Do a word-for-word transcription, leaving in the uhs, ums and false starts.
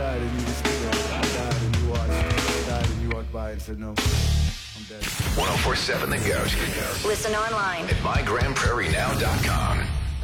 died and you just stood there. I died and you watched. I died and you walked by and said, no, I'm dead. ten forty-seven The Goat. Listen online At my grand prairie now dot com.